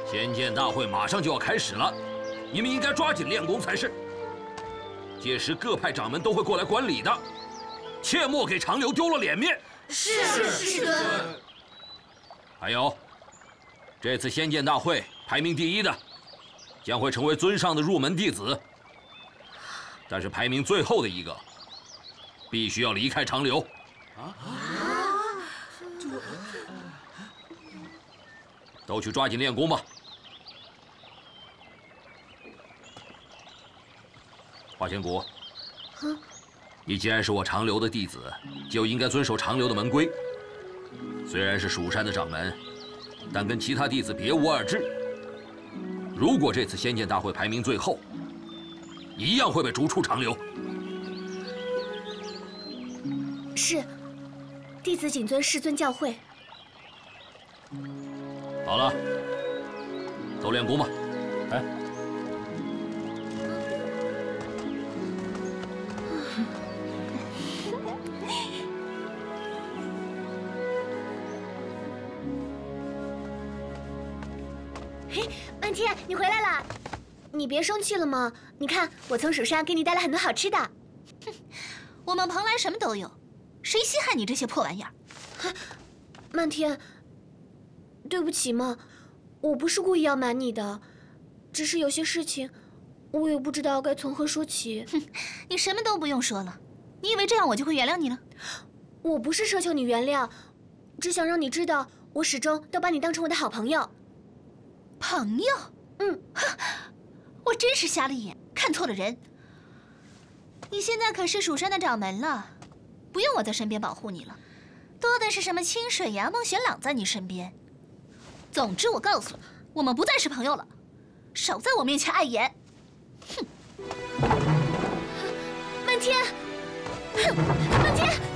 仙剑大会马上就要开始了，你们应该抓紧练功才是。届时各派掌门都会过来观礼的，切莫给长留丢了脸面。 是师尊。 还有，这次仙剑大会排名第1的，将会成为尊上的入门弟子。但是排名最后的一个，必须要离开长留。都去抓紧练功吧。花千骨，你既然是我长留的弟子，就应该遵守长留的门规。虽然是蜀山的掌门，但跟其他弟子别无二致。如果这次仙剑大会排名最后，一样会被逐出长留。 是，弟子谨遵师尊教诲。 好了，都练功吧。哎， 嘿，漫天，你回来了。你别生气了嘛。你看，我从蜀山给你带了很多好吃的。 哼，我们蓬莱什么都有，谁稀罕你这些破玩意儿？ 漫天，对不起嘛，我不是故意要瞒你的，只是有些事情，我也不知道该从何说起。 哼，你什么都不用说了，你以为这样我就会原谅你了？ 我不是奢求你原谅，只想让你知道，我始终都把你当成我的好朋友。 朋友？ 嗯， 我真是瞎了眼，看错了人。你现在可是蜀山的掌门了，不用我在身边保护你了。多的是什么清水呀、孟玄朗在你身边。总之，我告诉你，我们不再是朋友了，少在我面前碍眼。 哼！漫天，哼！漫天。